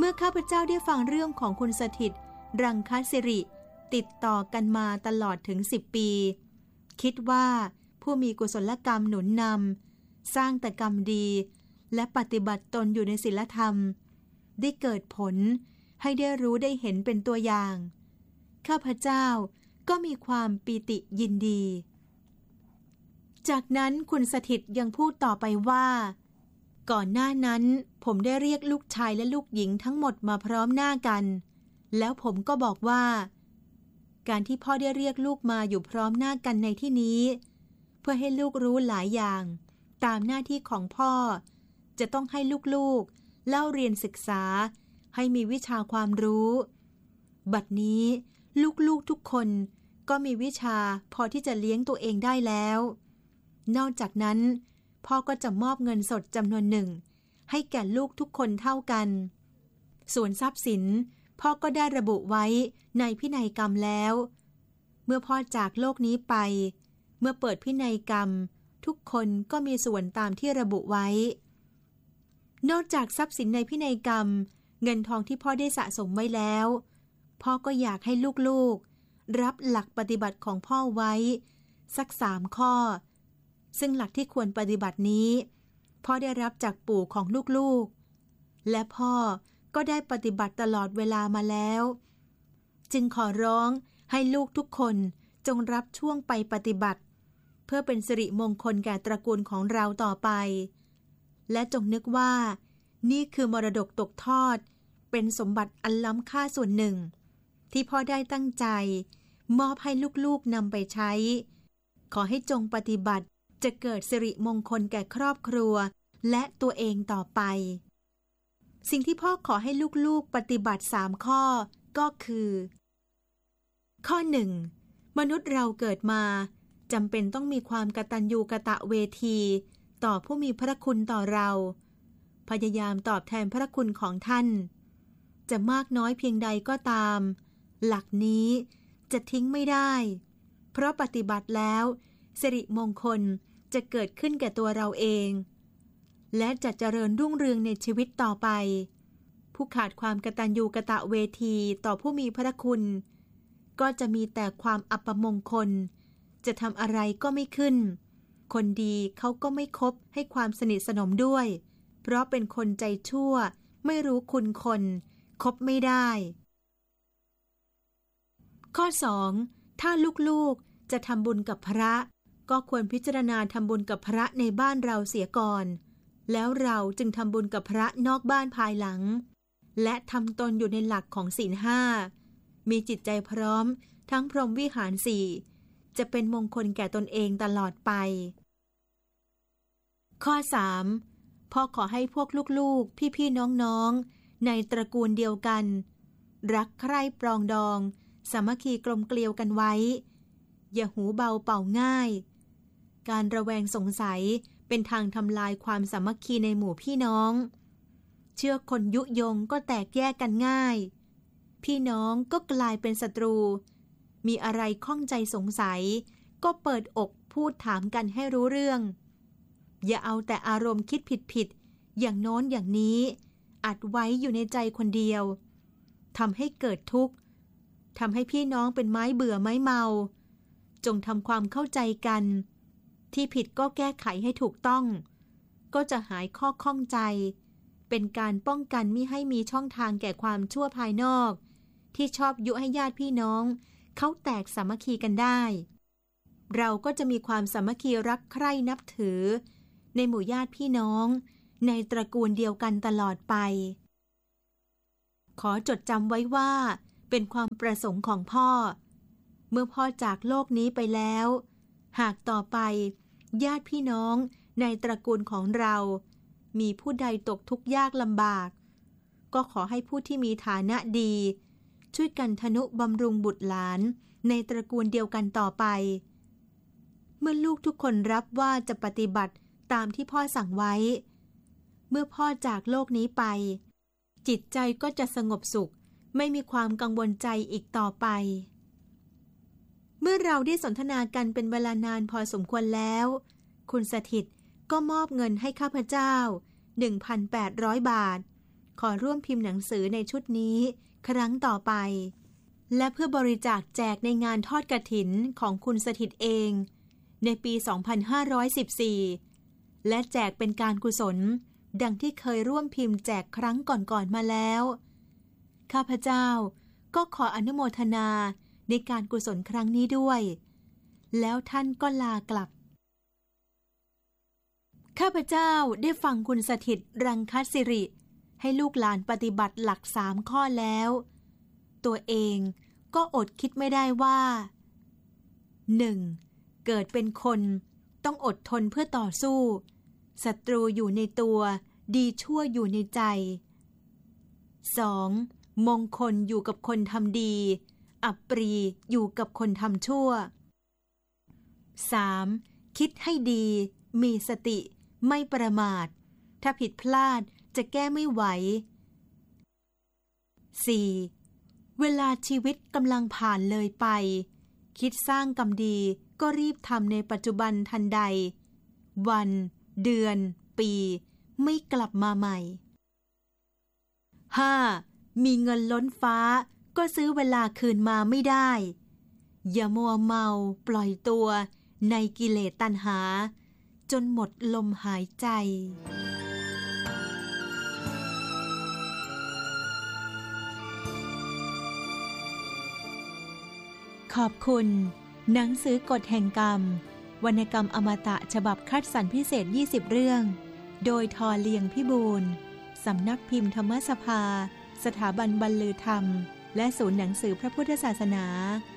เมื่อข้าพเจ้าได้ฟังเรื่องของคุณสถิตรังคศิริติดต่อกันมาตลอดถึง10 ปีคิดว่าผู้มีกุศลกรรมหนุนนำสร้างแต่กรรมดีและปฏิบัติตนอยู่ในศีลธรรมได้เกิดผลให้ได้รู้ได้เห็นเป็นตัวอย่างข้าพเจ้าก็มีความปีติยินดีจากนั้นคุณสถิตยังพูดต่อไปว่าก่อนหน้านั้นผมได้เรียกลูกชายและลูกหญิงทั้งหมดมาพร้อมหน้ากันแล้วผมก็บอกว่าการที่พ่อได้เรียกลูกมาอยู่พร้อมหน้ากันในที่นี้เพื่อให้ลูกรู้หลายอย่างตามหน้าที่ของพ่อจะต้องให้ลูกๆเล่าเรียนศึกษาให้มีวิชาความรู้บัดนี้ลูกๆทุกคนก็มีวิชาพอที่จะเลี้ยงตัวเองได้แล้วนอกจากนั้นพ่อก็จะมอบเงินสดจำนวนหนึ่งให้แก่ลูกทุกคนเท่ากันส่วนทรัพย์สินพ่อก็ได้ระบุไว้ในพินัยกรรมแล้วเมื่อพ่อจากโลกนี้ไปเมื่อเปิดพินัยกรรมทุกคนก็มีส่วนตามที่ระบุไว้นอกจากทรัพย์สินในพินัยกรรมเงินทองที่พ่อได้สะสมไว้แล้วพ่อก็อยากให้ลูกๆรับหลักปฏิบัติของพ่อไว้สัก3 ข้อซึ่งหลักที่ควรปฏิบัตินี้พ่อได้รับจากปู่ของลูกๆและพ่อก็ได้ปฏิบัติตลอดเวลามาแล้วจึงขอร้องให้ลูกทุกคนจงรับช่วงไปปฏิบัติเพื่อเป็นสิริมงคลแก่ตระกูลของเราต่อไปและจงนึกว่านี่คือมรดกตกทอดเป็นสมบัติอันล้ำค่าส่วนหนึ่งที่พ่อได้ตั้งใจมอบให้ลูกๆนำไปใช้ขอให้จงปฏิบัติจะเกิดสิริมงคลแก่ครอบครัวและตัวเองต่อไปสิ่งที่พ่อขอให้ลูกๆปฏิบัติ3 ข้อก็คือข้อ 1 มนุษย์เราเกิดมาจำเป็นต้องมีความกตัญญูกตเวทีต่อผู้มีพระคุณต่อเราพยายามตอบแทนพระคุณของท่านจะมากน้อยเพียงใดก็ตามหลักนี้จะทิ้งไม่ได้เพราะปฏิบัติแล้วสิริมงคลจะเกิดขึ้นแก่ตัวเราเองและจะเจริญรุ่งเรืองในชีวิตต่อไปผู้ขาดความกตัญญูกตเวทีต่อผู้มีพระคุณก็จะมีแต่ความอัปมงคลจะทำอะไรก็ไม่ขึ้นคนดีเขาก็ไม่คบให้ความสนิทสนมด้วยเพราะเป็นคนใจชั่วไม่รู้คุณคนคบไม่ได้ข้อ 2 ถ้าลูกๆจะทำบุญกับพระก็ควรพิจารณาทำบุญกับพระในบ้านเราเสียก่อนแล้วเราจึงทำบุญกับพระนอกบ้านภายหลังและทำตนอยู่ในหลักของศีล 5มีจิตใจพร้อมทั้งพรหมวิหาร 4จะเป็นมงคลแก่ตนเองตลอดไปข้อ 3 พ่อขอให้พวกลูกๆพี่ๆน้องๆในตระกูลเดียวกันรักใคร่ปรองดองสามัคคีกลมเกลียวกันไว้อย่าหูเบาเป่าง่ายการระแวงสงสัยเป็นทางทำลายความสามัคคีในหมู่พี่น้องเชื่อคนยุยงก็แตกแยกกันง่ายพี่น้องก็กลายเป็นศัตรูมีอะไรข้องใจสงสัยก็เปิดอกพูดถามกันให้รู้เรื่องอย่าเอาแต่อารมณ์คิดผิดๆอย่างโน้นอย่างนี้อัดไว้อยู่ในใจคนเดียวทำให้เกิดทุกข์ทำให้พี่น้องเป็นไม้เบื่อไม้เมาจงทำความเข้าใจกันที่ผิดก็แก้ไขให้ถูกต้องก็จะหายข้อข้องใจเป็นการป้องกันมิให้มีช่องทางแก่ความชั่วภายนอกที่ชอบยุให้ญาติพี่น้องเขาแตกสามัคคีกันได้เราก็จะมีความสามัคคีรักใคร่นับถือในหมู่ญาติพี่น้องในตระกูลเดียวกันตลอดไปขอจดจำไว้ว่าเป็นความประสงค์ของพ่อเมื่อพ่อจากโลกนี้ไปแล้วหากต่อไปญาติพี่น้องในตระกูลของเรามีผู้ใดตกทุกข์ยากลำบากก็ขอให้ผู้ที่มีฐานะดีช่วยกันทนุบำรุงบุตรหลานในตระกูลเดียวกันต่อไปเมื่อลูกทุกคนรับว่าจะปฏิบัติตามที่พ่อสั่งไว้เมื่อพ่อจากโลกนี้ไปจิตใจก็จะสงบสุขไม่มีความกังวลใจอีกต่อไปเมื่อเราได้สนทนากันเป็นเวลานานพอสมควรแล้วคุณสถิตก็มอบเงินให้ข้าพเจ้า 1,800 บาทขอร่วมพิมพ์หนังสือในชุดนี้ครั้งต่อไปและเพื่อบริจาคแจกในงานทอดกฐินของคุณสถิตเองในปี 2514 และแจกเป็นการกุศลดังที่เคยร่วมพิมพ์แจกครั้งก่อนๆมาแล้วข้าพเจ้าก็ขออนุโมทนาในการกุศลครั้งนี้ด้วยแล้วท่านก็ลากลับข้าพเจ้าได้ฟังคุณสถิตรังคัสิริให้ลูกหลานปฏิบัติหลัก3ข้อแล้วตัวเองก็อดคิดไม่ได้ว่า 1. เกิดเป็นคนต้องอดทนเพื่อต่อสู้ศัตรูอยู่ในตัวดีชั่วอยู่ในใจ 2. มงคลอยู่กับคนทำดีอับปรีอยู่กับคนทำชั่ว 3. คิดให้ดีมีสติไม่ประมาทถ้าผิดพลาดจะแก้ไม่ไหว 4. เวลาชีวิตกำลังผ่านเลยไปคิดสร้างกรรมดีก็รีบทำในปัจจุบันทันใดวันเดือนปีไม่กลับมาใหม่ 5. มีเงินล้นฟ้าก็ซื้อเวลาคืนมาไม่ได้อย่ามัวเมาปล่อยตัวในกิเลสตัณหาจนหมดลมหายใจขอบคุณหนังสือกฎแห่งกรรมวรรณกรรมอมตะฉบับคัดสรรพิเศษ20เรื่องโดยทอเลียงพิบูลสำนักพิมพ์ธรรมสภาสถาบันบรรลือธรรมและศูนย์หนังสือพระพุทธศาสนา